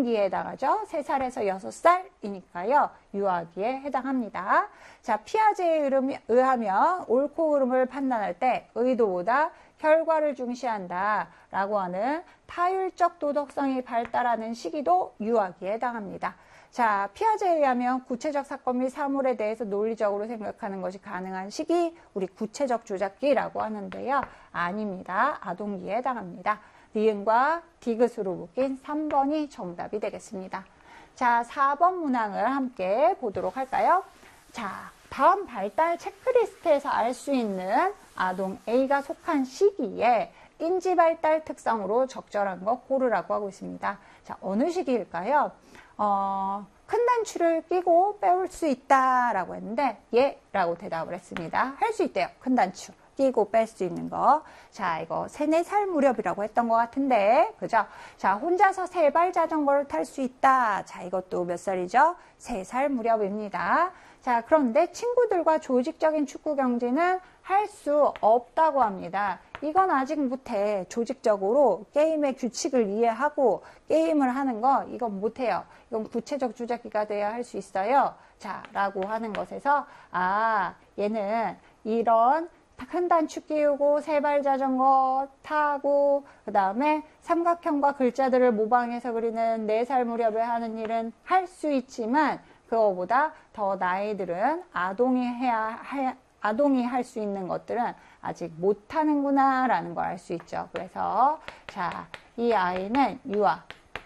아동기에 해당하죠. 3살에서 6살이니까요. 유아기에 해당합니다. 자, 피아제에 의하면 옳고 그름을 판단할 때 의도보다 결과를 중시한다 라고 하는 타율적 도덕성이 발달하는 시기도 유아기에 해당합니다. 자, 피아제에 의하면 구체적 사건 및 사물에 대해서 논리적으로 생각하는 것이 가능한 시기, 우리 구체적 조작기라고 하는데요. 아닙니다. 아동기에 해당합니다. 니은과 디귿으로 묶인 3번이 정답이 되겠습니다. 자, 4번 문항을 함께 보도록 할까요? 자, 다음 발달 체크리스트에서 알 수 있는 아동 A가 속한 시기에 인지 발달 특성으로 적절한 것 고르라고 하고 있습니다. 자, 어느 시기일까요? 큰 단추를 끼고 빼올 수 있다라고 했는데 예 라고 대답을 했습니다. 할 수 있대요. 큰 단추 끼고 뺄 수 있는 거. 자, 이거 3, 4살 무렵이라고 했던 것 같은데 그죠? 자, 혼자서 3발 자전거를 탈 수 있다. 자, 이것도 몇 살이죠? 3살 무렵입니다. 자, 그런데 친구들과 조직적인 축구 경기는 할 수 없다고 합니다. 이건 아직 못해. 조직적으로 게임의 규칙을 이해하고 게임을 하는 거 이건 못해요. 이건 구체적 조작기가 돼야 할 수 있어요. 자, 라고 하는 것에서 얘는 이런 큰 단추 끼우고 3발 자전거 타고 그 다음에 삼각형과 글자들을 모방해서 그리는 4살 무렵에 하는 일은 할 수 있지만 그거보다 더 나이들은 아동이 할 수 있는 것들은 아직 못하는구나 라는 걸 알 수 있죠. 그래서 자, 이 아이는 유아,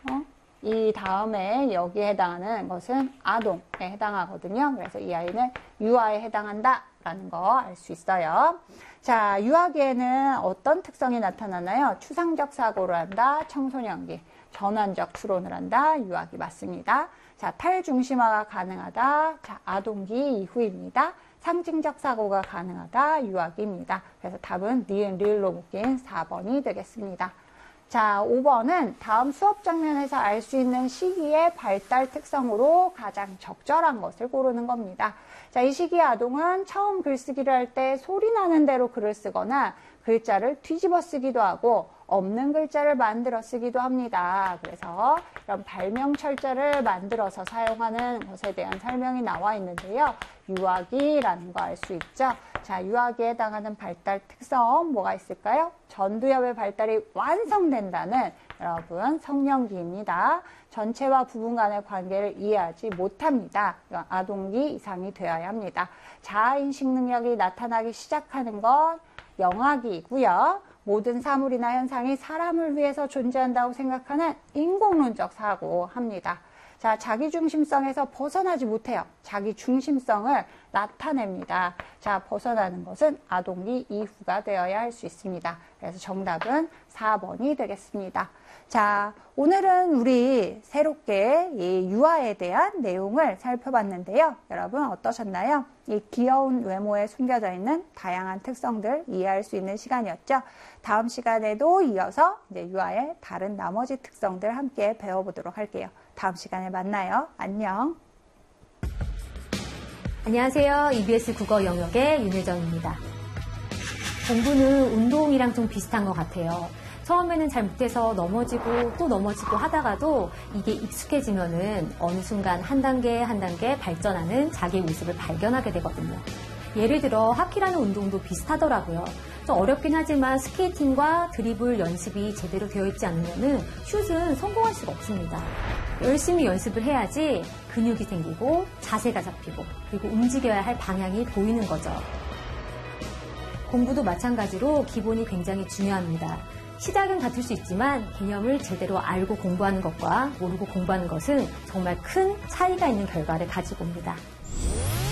이 다음에 여기에 해당하는 것은 아동에 해당하거든요. 그래서 이 아이는 유아에 해당한다 라는 거 알 수 있어요. 자, 유아기에는 어떤 특성이 나타나나요? 추상적 사고를 한다, 청소년기, 전환적 추론을 한다, 유아기 맞습니다. 자, 탈중심화가 가능하다, 자, 아동기 이후입니다. 상징적 사고가 가능하다, 유아기입니다. 그래서 답은 니은, 리을로 묶인 4번이 되겠습니다. 자, 5번은 다음 수업 장면에서 알 수 있는 시기의 발달 특성으로 가장 적절한 것을 고르는 겁니다. 자, 이 시기의 아동은 처음 글쓰기를 할 때 소리 나는 대로 글을 쓰거나 글자를 뒤집어 쓰기도 하고 없는 글자를 만들어 쓰기도 합니다. 그래서 이런 발명 철자를 만들어서 사용하는 것에 대한 설명이 나와 있는데요. 유아기라는 거 알 수 있죠. 자, 유아기에 해당하는 발달 특성 뭐가 있을까요? 전두엽의 발달이 완성된다는 여러분 성년기입니다. 전체와 부분 간의 관계를 이해하지 못합니다. 이건 아동기 이상이 되어야 합니다. 자아인식 능력이 나타나기 시작하는 건 영아기이고요. 모든 사물이나 현상이 사람을 위해서 존재한다고 생각하는 인공론적 사고합니다. 자, 자기중심성에서 벗어나지 못해요. 자기중심성을 나타냅니다. 자, 벗어나는 것은 아동기 이후가 되어야 할 수 있습니다. 그래서 정답은 4번이 되겠습니다. 자, 오늘은 우리 새롭게 이 유아에 대한 내용을 살펴봤는데요. 여러분 어떠셨나요? 이 귀여운 외모에 숨겨져 있는 다양한 특성들 이해할 수 있는 시간이었죠. 다음 시간에도 이어서 이제 유아의 다른 나머지 특성들 함께 배워보도록 할게요. 다음 시간에 만나요. 안녕. 안녕하세요. EBS 국어 영역의 윤혜정입니다. 공부는 운동이랑 좀 비슷한 것 같아요. 처음에는 잘 못해서 넘어지고 또 넘어지고 하다가도 이게 익숙해지면은 어느 순간 한 단계 한 단계 발전하는 자기의 모습을 발견하게 되거든요. 예를 들어 하키라는 운동도 비슷하더라고요. 좀 어렵긴 하지만 스케이팅과 드리블 연습이 제대로 되어 있지 않으면은 슛은 성공할 수가 없습니다. 열심히 연습을 해야지 근육이 생기고 자세가 잡히고 그리고 움직여야 할 방향이 보이는 거죠. 공부도 마찬가지로 기본이 굉장히 중요합니다. 시작은 같을 수 있지만 개념을 제대로 알고 공부하는 것과 모르고 공부하는 것은 정말 큰 차이가 있는 결과를 가지고 옵니다.